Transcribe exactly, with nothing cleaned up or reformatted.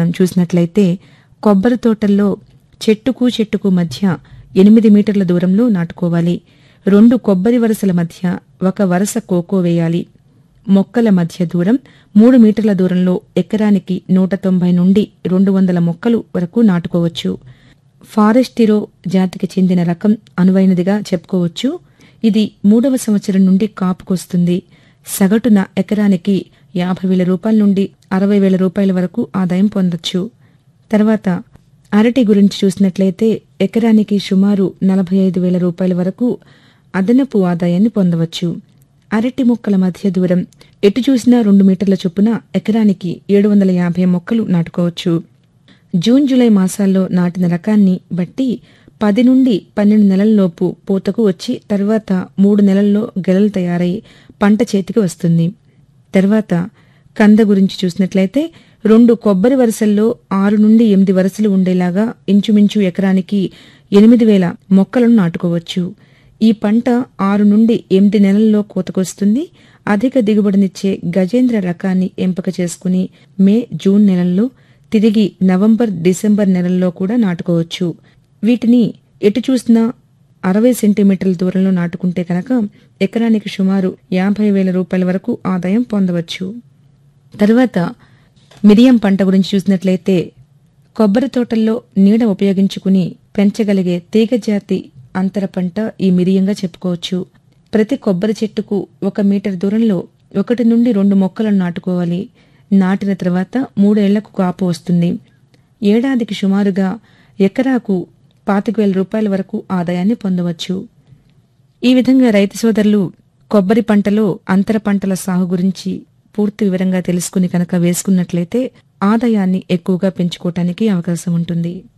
మనం చూసినట్లయితే కొబ్బరి తోటల్లో చెట్టుకు చెట్టుకు మధ్య ఎనిమిది మీటర్ల దూరంలో నాటుకోవాలి. రెండు కొబ్బరి వరుసల మధ్య ఒక వరుస కోకో వేయాలి. మొక్కల మధ్య దూరం మూడు మీటర్ల దూరంలో ఎకరానికి నూట తొంభై నుండి రెండు వందల మొక్కలు వరకు నాటుకోవచ్చు. ఫారెస్టిరో జాతికి చెందిన రకం అనువైనదిగా చెప్పుకోవచ్చు. ఇది మూడవ సంవత్సరం నుండి కాపుకొస్తుంది. సగటున ఎకరానికి యాభై వేల రూపాయల నుండి అరవై వేల రూపాయల వరకు ఆదాయం పొందొచ్చు. తర్వాత అరటి గురించి చూసినట్లయితే ఎకరానికి సుమారు నలభై ఐదు వేల రూపాయల వరకు అదనపు ఆదాయాన్ని పొందవచ్చు. అరటి మొక్కల మధ్య దూరం ఎటు చూసినా రెండు మీటర్ల చొప్పున ఎకరానికి ఏడు వందల యాభై మొక్కలు నాటుకోవచ్చు. జూన్ జూలై మాసాల్లో నాటిన రకాన్ని బట్టి పది నుండి పన్నెండు నెలల్లోపు పూతకు వచ్చి తర్వాత మూడు నెలల్లో గెలలు తయారై పంట చేతికి వస్తుంది. తర్వాత కంద గురించి చూసినట్లయితే రెండు కొబ్బరి వరుసల్లో ఆరు నుండి ఎనిమిది వరుసలు ఉండేలాగా ఇంచుమించు ఎకరానికి ఎనిమిది వేల మొక్కలను నాటుకోవచ్చు. ఈ పంట ఆరు నుండి ఎనిమిది నెలల్లో కోతకొస్తుంది. అధిక దిగుబడినిచ్చే గజేంద్ర రకాన్ని ఎంపిక చేసుకుని మే జూన్ నెలల్లో తిరిగి నవంబర్ డిసెంబర్ నెలల్లో కూడా నాటుకోవచ్చు. వీటిని ఎటు చూసినా అరవై సెంటీమీటర్ల దూరంలో నాటుకుంటే కనుక ఎకరానికి సుమారు యాభై వేల రూపాయల వరకు ఆదాయం పొందవచ్చు. తర్వాత మిరియం పంట గురించి చూసినట్లయితే కొబ్బరి తోటల్లో నీడ ఉపయోగించుకుని పెంచగలిగే తీగజాతి అంతర పంట ఈ మిరియంగా చెప్పుకోవచ్చు. ప్రతి కొబ్బరి చెట్టుకు ఒక మీటర్ దూరంలో ఒకటి నుండి రెండు మొక్కలను నాటుకోవాలి. నాటిన తర్వాత మూడేళ్లకు కాపు వస్తుంది. ఏడాదికి సుమారుగా ఎకరాకు పాతిక వేల రూపాయల వరకు ఆదాయాన్ని పొందవచ్చు. ఈ విధంగా రైతు సోదరులు కొబ్బరి పంటలో అంతర పంటల సాగు గురించి పూర్తి వివరంగా తెలుసుకుని కనుక వేసుకున్నట్లయితే ఆదాయాన్ని ఎక్కువగా పెంచుకోవటానికి అవకాశం ఉంటుంది.